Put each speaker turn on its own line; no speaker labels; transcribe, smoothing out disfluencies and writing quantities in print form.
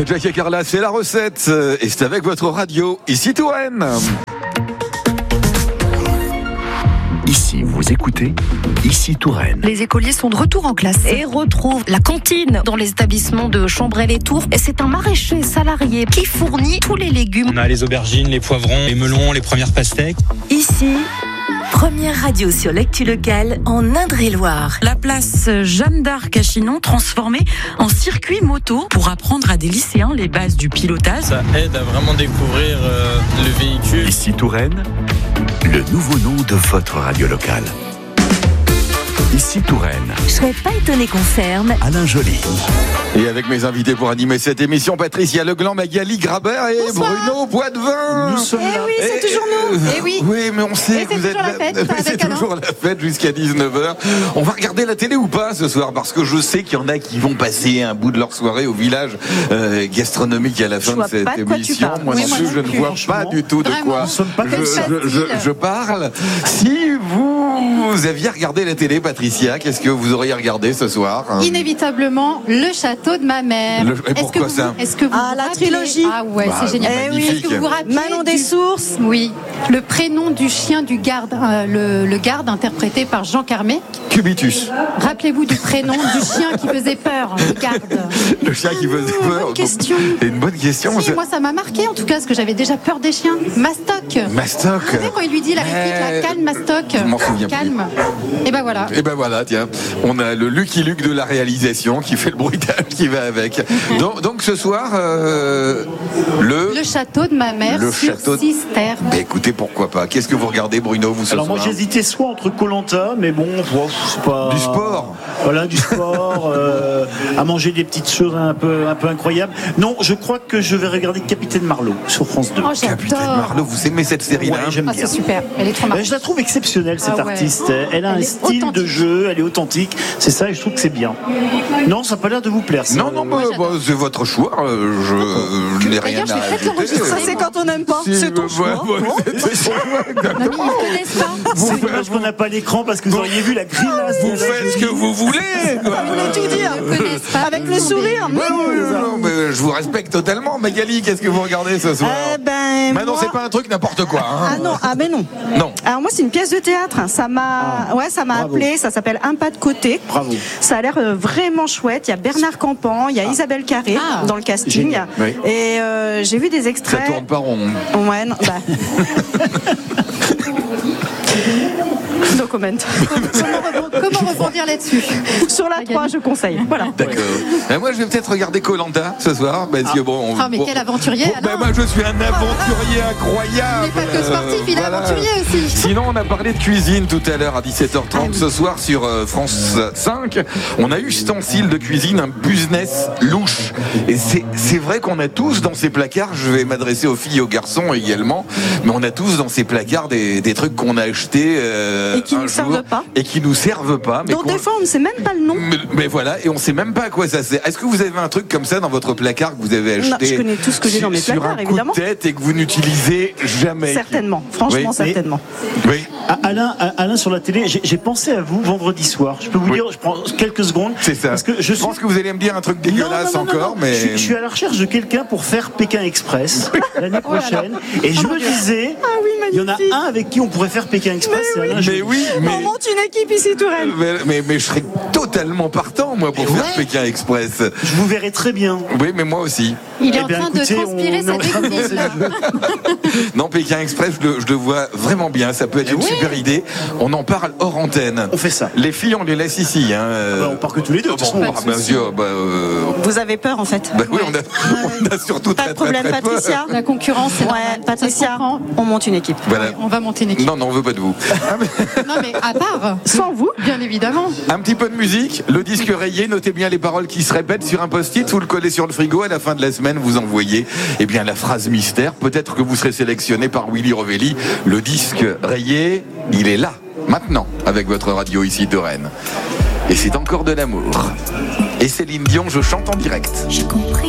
C'est Jack et Carla, c'est la recette. Et c'est avec votre radio, ici Touraine.
Ici, vous écoutez Ici Touraine.
Les écoliers sont de retour en classe et retrouvent la cantine dans les établissements de Chambray-les-Tours. Et c'est un maraîcher salarié qui fournit tous les légumes.
On a les aubergines, les poivrons, les melons, les premières pastèques.
Ici, première radio sur l'actu locale en Indre-et-Loire.
La place Jeanne d'Arc à Chinon transformée en circuit moto pour apprendre à des lycéens les bases du pilotage.
Ça aide à vraiment découvrir le véhicule.
Ici Touraine, le nouveau nom de votre radio locale. Ici Touraine,
Je serais pas étonnée qu'on ferme.
Alain Joly.
Et avec mes invités pour animer cette émission, Patricia Legland, Magali Grabert et Bruno Poitvin.
Nous sommes là.
Oui, c'est toujours nous.
Eh oui.
Oui, mais on sait
Et
que
c'est
vous êtes
toujours la fête,
là.
avec
C'est
Alain.
toujours la fête jusqu'à 19h. On va regarder la télé ou pas ce soir? Parce que je sais qu'il y en a qui vont passer un bout de leur soirée au village gastronomique à la fin de
vois
cette
pas de quoi tu
émission.
parles.
Moi
Oui,
non
moi
plus,
non
je ne
plus,
vois
franchement.
pas du tout de
Vraiment.
quoi
Nous sommes pas
Quelle
je parle. Si vous aviez regardé la télé, Patricia, qu'est-ce que vous auriez regardé ce soir?
Inévitablement, le château de ma mère.
Et pourquoi ça?
Est-ce que vous
Ah,
vous
la
rappelez
trilogie.
Ah ouais,
Bah,
c'est génial.
eh oui.
Est-ce que vous vous rappelez
Manon des Sources.
Oui, le prénom du chien du garde, le garde interprété par Jean Carmé.
Cubitus.
Rappelez-vous du prénom du chien qui faisait peur, le garde.
Le chien qui faisait peur.
bonne question.
C'est une bonne question.
Si, moi ça m'a marqué en tout cas, parce que j'avais déjà peur des chiens. Mastoc.
Mastoc.
Vous savez quand il lui dit la réplique, la calme Mastoc.
Je m'en souviens plus.
Calme. Et ben voilà.
Et ben voilà, tiens, on a le Lucky Luke de la réalisation qui fait le bruitage qui va avec. Donc ce soir,
Le château de ma mère
Le
sur
château de-
6 terres.
Bah, écoutez, pourquoi pas? Qu'est-ce que vous regardez, Bruno, vous ce
Alors
soir?
moi j'hésitais soit entre Koh-Lanta, mais bon, c'est pas
Du sport.
Voilà, du sport, à manger des petites choses un peu incroyables. Non, je crois que je vais regarder Capitaine Marlowe sur France 2.
Oh,
Capitaine
j'adore.
Marlowe, vous aimez cette série-là?
Ouais, j'aime
Ah,
bien.
c'est super. Elle est trop marrante.
Je la trouve exceptionnelle cette
Ah ouais.
artiste. Elle a
Elle
un
est
style de
authentique.
jeu, elle est authentique. C'est ça et je trouve que c'est bien. Non, ça n'a pas l'air de vous plaire. Ça.
Non, c'est votre choix. Je n'ai rien
D'ailleurs, je
à
vais peut-être
ajouter.
l'enregistrer.
Ça, c'est quand on n'aime pas.
Si,
C'est ton
ouais,
choix.
ouais, c'est ton choix,
Non, mais
exactement.
ils ne connaissent pas.
C'est dommage qu'on n'a pas l'écran parce que vous auriez vu la grimace.
Vous
de la
faites ce que
Julie.
vous voulez. quoi.
Ils ne connaissent pas.
Avec le sourire.
Ouais, non, mais je vous respecte totalement. Magali, qu'est-ce que vous regardez ce soir? Maintenant, c'est pas un truc n'importe quoi. Hein.
Mais non.
Non.
Alors moi c'est une pièce de théâtre. Ça m'a
Bravo.
appelé. Ça s'appelle Un pas de côté.
Bravo.
Ça a l'air vraiment chouette. Il y a Bernard Campan, il y a Isabelle Carré
Ah.
dans le casting.
Génial.
Oui.
Et j'ai vu des
Ça
extraits.
tourne pas rond.
Ouais, non, no comment.
Comment rebondir là-dessus?
Sur la 3, je conseille. Voilà.
D'accord. Moi, je vais peut-être regarder Koh-Lanta ce soir, parce que bon.
Ah, mais quel aventurier, Alain.
Moi, je suis un aventurier incroyable.
Il n'est pas que sportif, il est aventurier aussi.
Sinon, on a parlé de cuisine tout à l'heure à 17h30.
Ah oui.
Ce soir sur France 5, on a ustensile de cuisine, un business louche. Et c'est vrai qu'on a tous dans ces placards, je vais m'adresser aux filles et aux garçons également, mais on a tous dans ces placards des trucs qu'on a achetés
Et qui
un
nous
jour,
servent pas.
et qui nous servent pas. Mais
Donc
qu'on-
des fois on ne sait même pas le nom.
mais voilà, et on sait même pas à quoi ça sert. Est-ce que vous avez un truc comme ça dans votre placard que vous avez acheté?
Non, je connais tout ce que j'ai dans mes
sur
placards,
un coup
évidemment.
de tête et que vous n'utilisez jamais?
Certainement. Franchement,
Oui.
certainement.
Oui,
Alain sur la télé, j'ai pensé à vous vendredi soir. Je peux vous
Oui.
dire, je prends quelques secondes.
c'est ça.
Parce que je suis
pense que vous allez me dire un truc dégueulasse
Non.
encore, mais.
Je suis à la recherche de quelqu'un pour faire Pékin Express l'année prochaine. Et je me disais, il y en a un avec qui on pourrait faire Pékin Express. C'est Alain
Mais
Joly.
oui, mais.
On monte une équipe ici, Touraine.
Mais je serais totalement partant, moi, pour faire Pékin Express.
Je vous verrai très bien.
Oui, mais moi aussi.
Il est
Eh
en
bien,
train
écoutez,
de transpirer
on
sa
est en train de
découverte.
lancer le jeu.
Non, Pékin Express, je le vois vraiment bien. Ça peut être une super idée. On en parle hors antenne.
On fait ça.
Les filles, on les laisse ici. Hein.
On part que tous les deux. de toute façon.
Bien sûr.
Vous avez peur en fait.
Oui, on a surtout
Pas
très,
de problème,
très, très peur.
Patricia.
La concurrence, c'est normal.
Ouais,
Ça se
Patricia,
comprend.
on monte une équipe.
Voilà.
On va monter une équipe.
Non, on veut pas de vous.
Non, mais à part,
Sans vous.
bien évidemment.
Un petit peu de musique, le disque rayé, notez bien les paroles qui se répètent sur un post-it, vous le collez sur le frigo, à la fin de la semaine, vous envoyez la phrase mystère. Peut-être que vous serez sélectionné par Willy Rovelli. Le disque rayé, il est là, maintenant, avec votre radio ici de Rennes. Et c'est encore de l'amour. Et Céline Dion, je chante en direct.
J'ai compris.